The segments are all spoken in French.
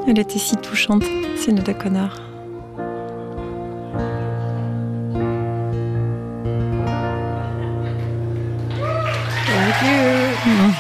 Elle était si touchante, Sinéad O'Connor. Thank you.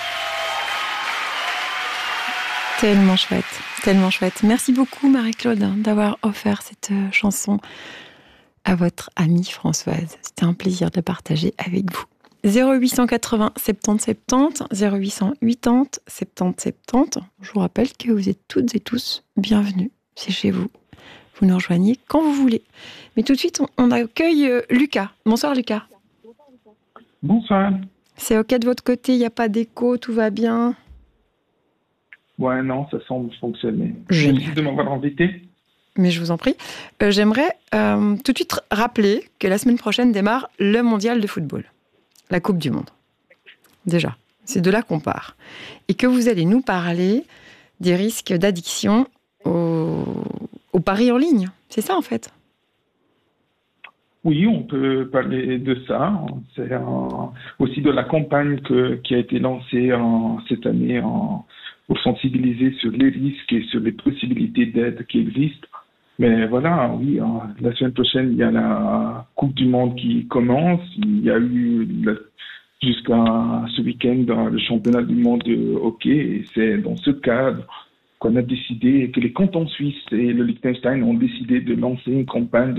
Tellement chouette, tellement chouette. Merci beaucoup Marie-Claude d'avoir offert cette chanson à votre amie Françoise. C'était un plaisir de partager avec vous. 0880 70 70, 0880 70 70. Je vous rappelle que vous êtes toutes et tous bienvenus. C'est chez vous. Vous nous rejoignez quand vous voulez. Mais tout de suite, on accueille Lucas. Bonsoir Lucas. Bonsoir. C'est OK de votre côté, il n'y a pas d'écho, tout va bien? Ouais, non, ça semble fonctionner. Génial. Merci de m'avoir invité. Mais je vous en prie. J'aimerais tout de suite rappeler que la semaine prochaine démarre le mondial de football. La Coupe du Monde. Déjà, c'est de là qu'on part. Et que vous allez nous parler des risques d'addiction au pari en ligne. C'est ça, en fait. Oui, on peut parler de ça. C'est aussi de la campagne qui a été lancée cette année pour sensibiliser sur les risques et sur les possibilités d'aide qui existent. Mais voilà, oui, la semaine prochaine, il y a la Coupe du Monde qui commence. Il y a eu jusqu'à ce week-end le championnat du monde de hockey. Et c'est dans ce cadre qu'on a décidé, que les cantons suisses et le Liechtenstein ont décidé de lancer une campagne